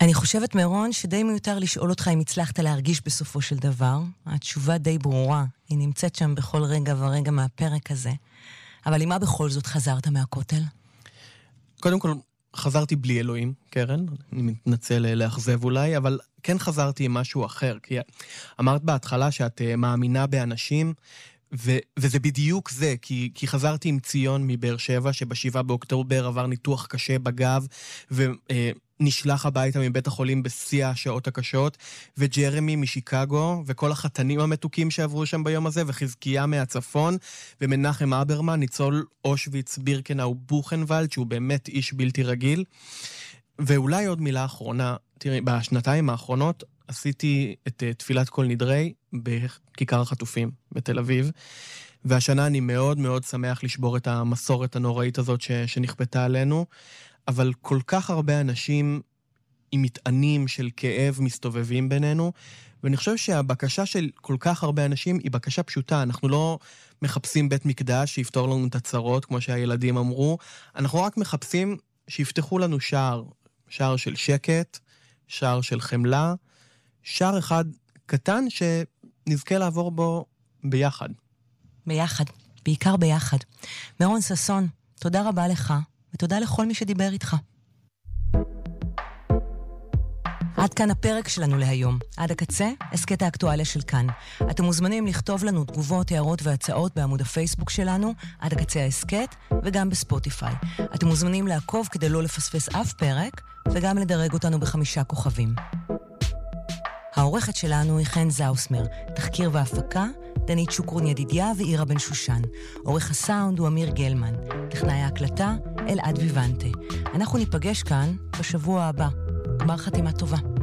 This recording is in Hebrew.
אני חושבת, מירון, שדי מיותר לשאול אותך אם הצלחת להרגיש בסופו של דבר. התשובה די ברורה, היא נמצאת שם בכל רגע ורגע מהפרק הזה. אבל למה בכל זאת חזרת מהכותל? קודם כל, חזרתי בלי אלוהים, קרן. אני מתנצל לאכזב אולי, אבל כן חזרתי עם משהו אחר. כי אמרת בהתחלה שאת מאמינה באנשים, וזה בדיוק זה, כי חזרתי עם ציון מבאר שבע, שבשבעה באוקטובר עבר ניתוח קשה בגב, ונשלח הביתה מבית החולים בשיא השעות הקשות, וג'רמי משיקגו, וכל החתנים המתוקים שעברו שם ביום הזה, וחזקיה מהצפון, ומנחם אברמן, ניצול אושוויץ, בירקנאו, בוכנוולד, שהוא באמת איש בלתי רגיל. ואולי עוד מילה אחרונה, תראי, בשנתיים האחרונות, עשיתי את תפילת כל נדרי בכיכר החטופים בתל אביב, והשנה אני מאוד מאוד שמח לשבור את המסורת הנוראית הזאת שנכפתה עלינו, אבל כל כך הרבה אנשים עם מטענים של כאב מסתובבים בינינו, ואני חושב שהבקשה של כל כך הרבה אנשים היא בקשה פשוטה. אנחנו לא מחפשים בית מקדש שיפתור לנו את הצרות, כמו שהילדים אמרו, אנחנו רק מחפשים שיפתחו לנו שער של שקט, שער של חמלה, שער אחד קטן שנזכה לעבור בו ביחד. ביחד, בעיקר ביחד. מירון ששון, תודה רבה לך, ותודה לכל מי שדיבר איתך. עד כאן הפרק שלנו להיום. עד הקצה, הסקט האקטואליה של כאן. אתם מוזמנים לכתוב לנו תגובות, הערות והצעות בעמוד הפייסבוק שלנו, עד הקצה ההסקט, וגם בספוטיפיי. אתם מוזמנים לעקוב כדי לא לפספס אף פרק, וגם לדרג אותנו ב5 כוכבים. העורכת שלנו היא חן זאוסמר, תחקיר והפקה, דנית שוקרון ידידיה ואירה בן שושן. עורך הסאונד הוא אמיר גלמן, טכנאי ההקלטה אלעד ויוונטה. אנחנו ניפגש כאן בשבוע הבא. גמר חתימה טובה.